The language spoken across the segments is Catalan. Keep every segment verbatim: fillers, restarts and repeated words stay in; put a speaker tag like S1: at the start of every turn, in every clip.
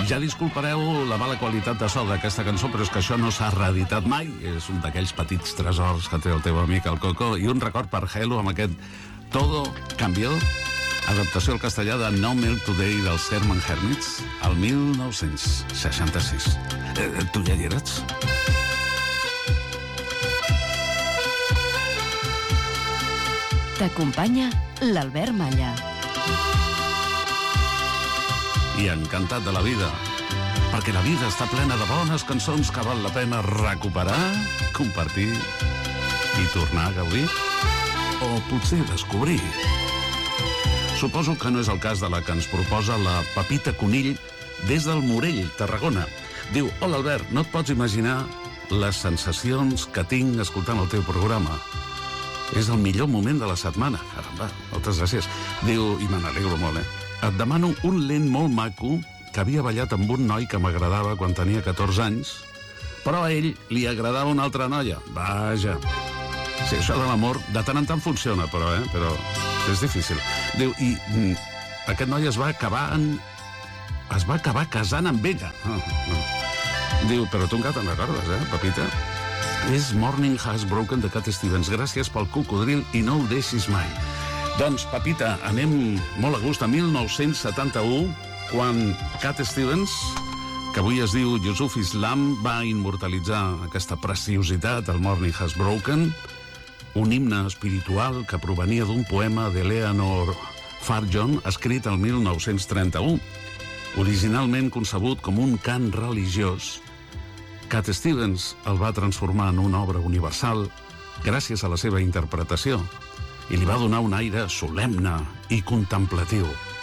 S1: Ja disculpareu la mala qualitat de so d'aquesta cançó, però és que això no s'ha reeditat mai. És un d'aquells petits tresors que té el teu amic el Coco. I un record per Hello amb aquest Todo Cambió, adaptació al castellà de No Milk Today dels Herman Hermits, al mil nou-cents seixanta-sis. Eh, tu ja hi eres?
S2: T'acompanya l'Albert Malla.
S1: I encantat de la vida, perquè la vida està plena de bones cançons que val la pena recuperar, compartir i tornar a gaudir, o potser descobrir. Suposo que no és el cas de la que ens proposa la Pepita Conill des del Morell, Tarragona. Diu: hola Albert, no et pots imaginar les sensacions que tinc escoltant el teu programa. És el millor moment de la setmana. Caramba, moltes gràcies. Diu, i me n'alegro molt, eh? Et demano un lent molt maco que havia ballat amb un noi que m'agradava quan tenia catorze anys, però a ell li agradava una altra noia. Vaja. Sí, això de l'amor de tant en tant funciona, però, eh? Però és difícil. Diu, i mm, aquest noi es va acabar en... es va acabar casant amb ella. Ah, no. Diu, però tu encara te'n recordes, eh, Pepita? És Morning Has Broken de Cat Stevens. Gràcies pel cocodril i no ho deixis mai. Doncs, Pepita, anem molt a gust a mil nou-cents setanta-u, quan Cat Stevens, que avui es diu Yusuf Islam, va immortalitzar aquesta preciositat, el Morning Has Broken, un himne espiritual que provenia d'un poema d'Eleanor Farjon, escrit el mil nou-cents trenta-u. Originalment concebut com un cant religiós, Cat Stevens el va transformar en una obra universal gràcies a la seva interpretació i li va donar un aire solemne i contemplatiu.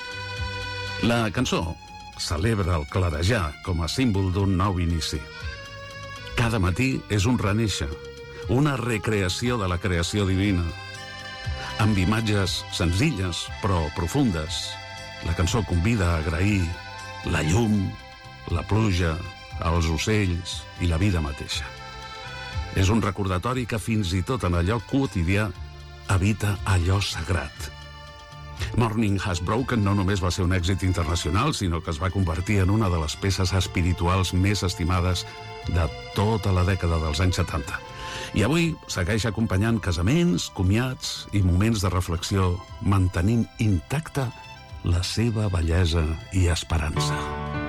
S1: La cançó celebra el clarejar com a símbol d'un nou inici. Cada matí és un renéixer, una recreació de la creació divina. Amb imatges senzilles però profundes, la cançó convida a agrair la llum, la pluja, els ocells i la vida mateixa. És un recordatori que fins i tot en allò quotidià habita allò sagrat. Morning Has Broken no només va ser un èxit internacional, sinó que es va convertir en una de les peces espirituals més estimades de tota la dècada dels anys setanta. I avui segueix acompanyant casaments, comiats i moments de reflexió, mantenint intacta la seva bellesa i esperança.